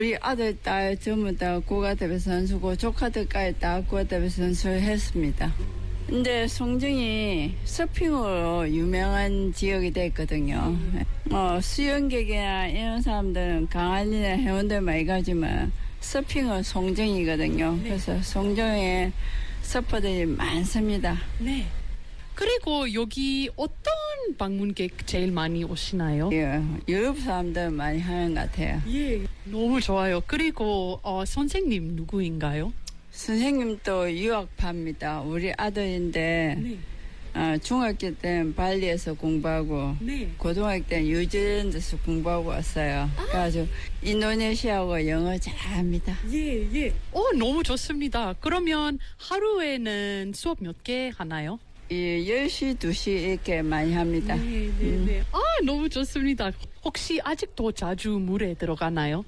우리 아들, 딸 전부 다 국가대표 선수고 조카들까지 다 국가대표 선수를 했습니다. 근데 송정이 서핑으로 유명한 지역이 됐거든요. 수영객이나 이런 사람들은 강한리나 해운대 많이 가지만 서핑은 송정이거든요. 네. 그래서 송정에 서퍼들이 많습니다. 네. 그리고 여기 어떤 방문객 제일 많이 오시나요? 예, 유럽 사람들 많이 하는 것 같아요. 예. 너무 좋아요. 그리고 선생님 누구인가요? 선생님도 유학파입니다. 우리 아들인데 네. 중학교 때는 발리에서 공부하고 네. 고등학교 때는 뉴질랜드에서 공부하고 왔어요. 그래가지고 인도네시아하고 영어 잘합니다. 예. 너무 좋습니다. 그러면 하루에는 수업 몇 개 하나요? 10시, 2시 이렇게 많이 합니다. 네. 너무 좋습니다. 혹시 아직도 자주 물에 들어가나요?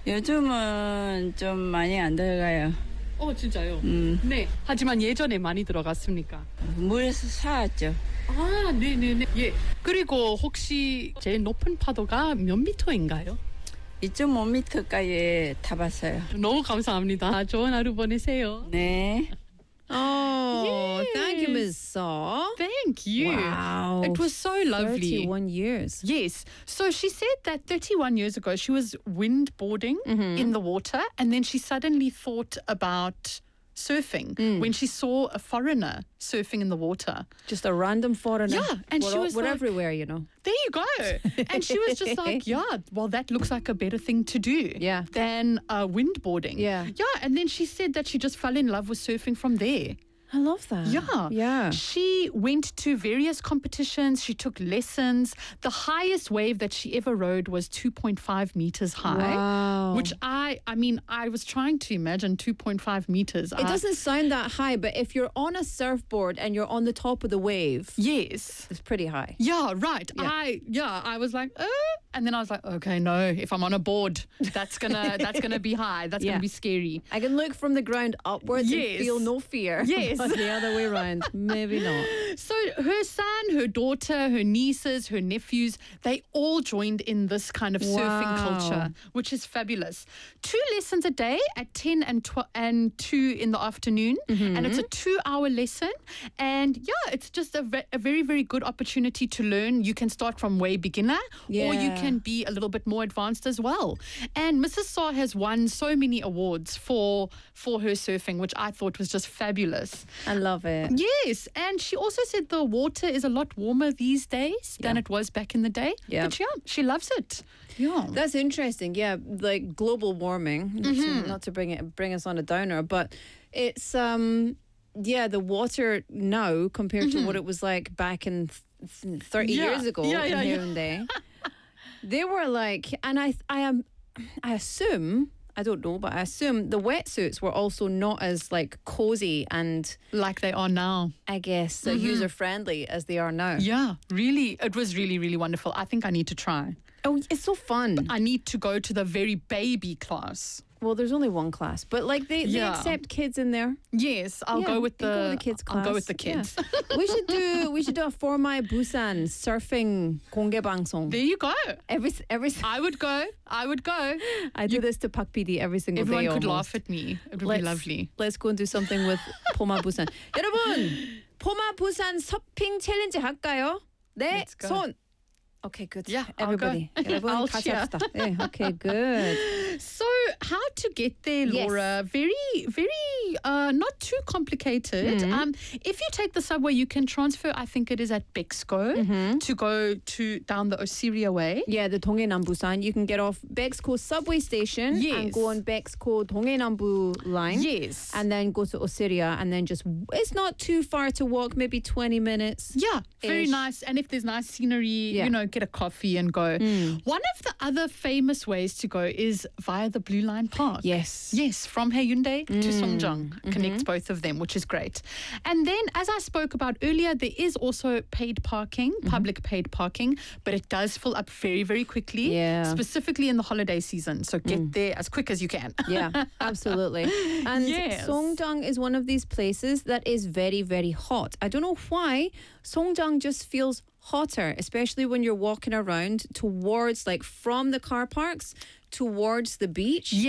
요즘은 좀 많이 안 들어가요. 진짜요? 네. 하지만 예전에 많이 들어갔습니까? 물에서 살았죠. 네네네. 예. 그리고 혹시 제일 높은 파도가 몇 미터인가요? 2.5m까지 타봤어요. 너무 감사합니다. 좋은 하루 보내세요. 네. Oh, thank you, Yes. Ms. Saw. Thank you. Wow. It was so lovely. 31 years. Yes. So she said that 31 years ago she was windboarding in the water and then she suddenly thought about surfing when she saw a foreigner surfing in the water. Just a random foreigner. Yeah, and she was we're like- everywhere, you know. There you go. And she was just like, yeah, well, that looks like a better thing to do Yeah. than windboarding. Yeah. Yeah, and then she said that she just fell in love with surfing from there. I love that. Yeah. She went to various competitions. She took lessons. The highest wave that she ever rode was 2.5 meters high. Wow. Which I mean, I was trying to imagine 2.5 meters. It doesn't sound that high, but if you're on a surfboard and you're on the top of the wave, Yes. it's pretty high. Yeah, right. Yeah. I was like, and then I was like, okay, no, if I'm on a board, that's gonna be high. That's Yeah. gonna be scary. I can look from the ground upwards Yes. and feel no fear. Yes. But the other way around, maybe not. So her son, her daughter, her nieces, her nephews, they all joined in this kind of surfing Wow. culture, which is fabulous. 2 lessons a day at 10 and 2 in the afternoon. And it's a 2-hour lesson. And yeah, it's just a very, very good opportunity to learn. You can start from way beginner or you Yeah. can be a little bit more advanced as well. And Mrs. Saw has won so many awards for her surfing, which I thought was just fabulous. I love it. Yes, and she also said the water is a lot warmer these days than it was back in the day. Yeah. But yeah, she loves it. Yeah. That's interesting. Yeah, like global warming. Not to bring us on a downer, but it's the water now compared to what it was like back in 30 Yeah. years ago Yeah, in yeah, yeah. Haeundae. They were like, and I assume. I don't know, but I assume the wetsuits were also not as like cozy and Like they are now. I guess user friendly as they are now. Yeah, really. It was really, really wonderful. I think I need to try. Oh, it's so fun. I need to go to the very baby class. Well, there's only one class, but like they Yeah. accept kids in there. Yes, I'll Yeah, go with you the go with the kids I'll go class. with the kids. Yeah. we should do a For My Busan surfing 공개 방송. There you go. Every I would go. I do this to Pak PD every single Everyone day. could almost. laugh at me. It would be lovely. Let's go and do something with 포마 부산. 여러분, 포마 부산 서핑 챌린지 할까요? 네, Let's go. 손. Okay, good. Yeah, I'll go. everybody. 여러분 I'll 같이 cheer. 합시다. 네, okay, good. So, how to get there, Yes. Laura? Very, very not too complicated. If you take the subway, you can transfer. I think it is at Bexco to go to down the Osiria way. Yeah, the 동해남 Busan. You can get off Bexco subway station and Yes. go on Bexco 동해남부 line. Yes. And then go to Osiria and then just, it's not too far to walk, maybe 20 minutes. Yeah, very Ish. nice. And if there's nice scenery, Yeah. you know, get a coffee and go. One of the other famous ways to go is via the Blue Line Park. Yes. Yes, from Haeundae to Songjeong. Songdang connects both of them, which is great. And then, as I spoke about earlier, there is also paid parking, public paid parking, but it does fill up very, very quickly, Yeah. specifically in the holiday season. So get there as quick as you can. Yeah, absolutely. And Yes. Songdang is one of these places that is very, very hot. I don't know why. Songdang just feels hotter, especially when you're walking around towards, like, from the car parks towards the beach.